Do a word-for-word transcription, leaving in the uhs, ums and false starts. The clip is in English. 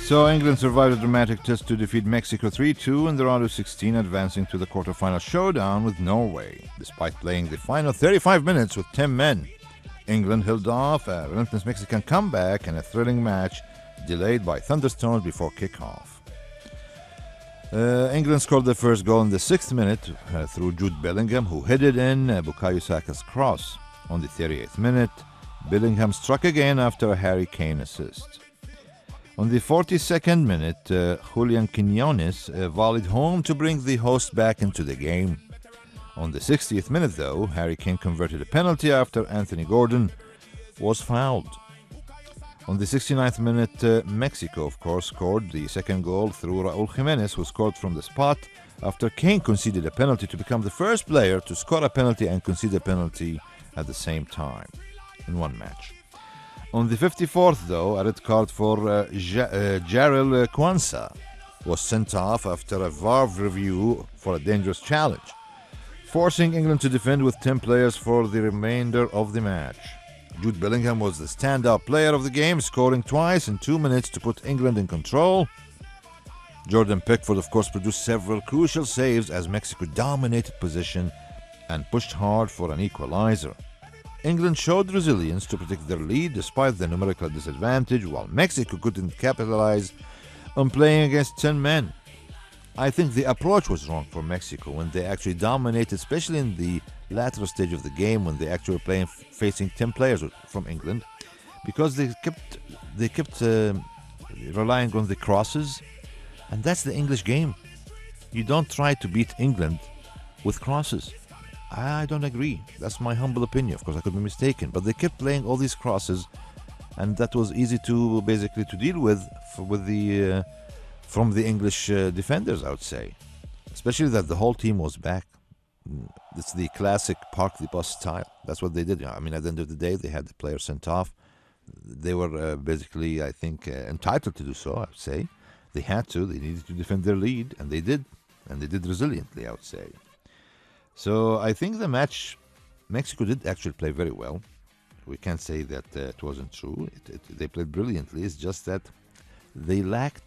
So England survived a dramatic test to defeat Mexico three two in the round of sixteen, advancing to the quarterfinal showdown with Norway. Despite playing the final thirty-five minutes with ten men, England held off a relentless Mexican comeback and a thrilling match delayed by thunderstorms before kickoff. Uh, England scored the first goal in the sixth minute uh, through Jude Bellingham, who headed in uh, Bukayo Saka's cross. On the thirty-eighth minute, Bellingham struck again after a Harry Kane assist. On the forty-second minute, uh, Julian Quinones uh, volleyed home to bring the host back into the game. On the sixtieth minute, though, Harry Kane converted a penalty after Anthony Gordon was fouled. On the sixty-ninth minute, uh, Mexico, of course, scored the second goal through Raul Jimenez, who scored from the spot after Kane conceded a penalty to become the first player to score a penalty and concede a penalty at the same time in one match. On the fifty-fourth, though, a red card for uh, ja- uh, Jarrell Kwanzaa was sent off after a V A R review for a dangerous challenge, forcing England to defend with ten players for the remainder of the match. Jude Bellingham was the standout player of the game, scoring twice in two minutes to put England in control. Jordan Pickford, of course, produced several crucial saves as Mexico dominated possession and pushed hard for an equalizer. England showed resilience to protect their lead despite the numerical disadvantage, while Mexico couldn't capitalize on playing against ten men. I think the approach was wrong for Mexico when they actually dominated, especially in the latter stage of the game when they actually were playing facing ten players from England, because they kept they kept uh, relying on the crosses, and that's the English game. You don't try to beat England with crosses. I don't agree. That's my humble opinion. Of course, I could be mistaken, but they kept playing all these crosses, and that was easy to basically to deal with for, with the uh, from the English uh, defenders, I would say, especially that the whole team was back. It's the classic park the bus style. That's what they did. I mean, at the end of the day, they had the players sent off. They were uh, basically, I think, uh, entitled to do so. I would say they had to. They needed to defend their lead, and they did, and they did resiliently, I would say. So I think the match, Mexico did actually play very well. We can't say that uh, it wasn't true. It, it, they played brilliantly. It's just that they lacked